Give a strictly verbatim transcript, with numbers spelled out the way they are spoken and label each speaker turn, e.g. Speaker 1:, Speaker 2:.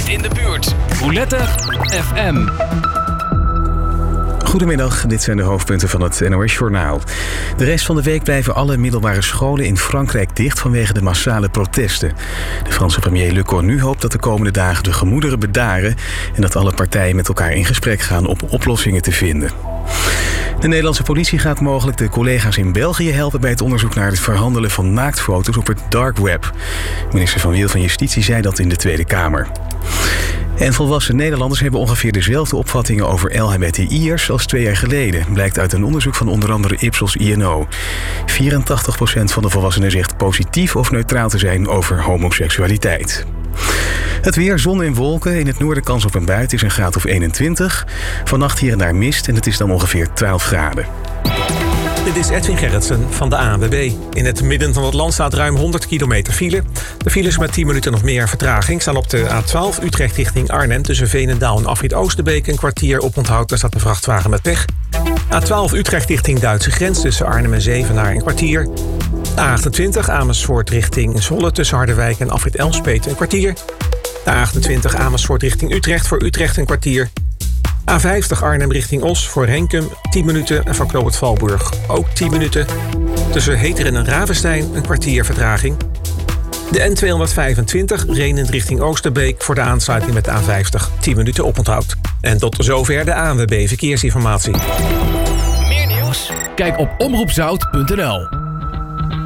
Speaker 1: dichtst in de buurt. Roulette F M.
Speaker 2: Goedemiddag, dit zijn de hoofdpunten van het N O S-journaal. De rest van de week blijven alle middelbare scholen in Frankrijk dicht vanwege de massale protesten. De Franse premier Le Cornu hoopt dat de komende dagen de gemoederen bedaren en dat alle partijen met elkaar in gesprek gaan om oplossingen te vinden. De Nederlandse politie gaat mogelijk de collega's in België helpen bij het onderzoek naar het verhandelen van naaktfoto's op het dark web. Minister Van Wil van Justitie zei dat in de Tweede Kamer. En volwassen Nederlanders hebben ongeveer dezelfde opvattingen over L H B T I'ers als twee jaar geleden, blijkt uit een onderzoek van onder andere Ipsos I N O. vierentachtig procent van de volwassenen zegt positief of neutraal te zijn over homoseksualiteit. Het weer, zon en wolken. In het noorden kans op een bui. Het is een graad of eenentwintig. Vannacht hier en daar mist en het is dan ongeveer twaalf graden.
Speaker 3: Dit is Edwin Gerritsen van de A N W B. In het midden van het land staat ruim honderd kilometer file. De files met tien minuten of meer vertraging staan op de A twaalf Utrecht richting Arnhem. Tussen Veenendaal en Afrit Oosterbeek een kwartier oponthoud. Daar staat een vrachtwagen met pech. A twaalf Utrecht richting Duitse grens tussen Arnhem en Zevenaar een kwartier. A achtentwintig Amersfoort richting Zwolle tussen Harderwijk en Afrit Elspet een kwartier. A achtentwintig Amersfoort richting Utrecht voor Utrecht een kwartier. A vijftig Arnhem richting Os voor Renkum tien minuten en van Knoop het Valburg ook tien minuten. Tussen Heteren en Ravenstein een kwartier vertraging. De N tweehonderdvijfentwintig Rhenen richting Oosterbeek voor de aansluiting met de A vijftig tien minuten oponthoud. En tot zover de A N W B Verkeersinformatie.
Speaker 1: Meer nieuws? Kijk op omroepzout punt n l.